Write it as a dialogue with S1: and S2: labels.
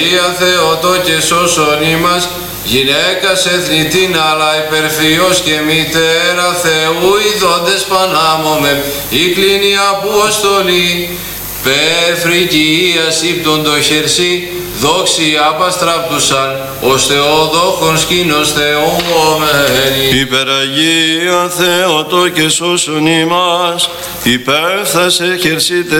S1: Αγία Θεότο και σώσον ημάς, γυναίκας εθνητήν αλλά υπερφυός και μητέρα Θεού ειδώντες πανάμωμε, η κλίνη αποστολή, περφρικίας ύπτον το χερσί, δόξη απαστράπτουσαν, ως Θεοδόχων σκήνος θεομωμένη.
S2: Υπεραγία Θεότο και σώσον ημάς, υπέρθασε χερσίτε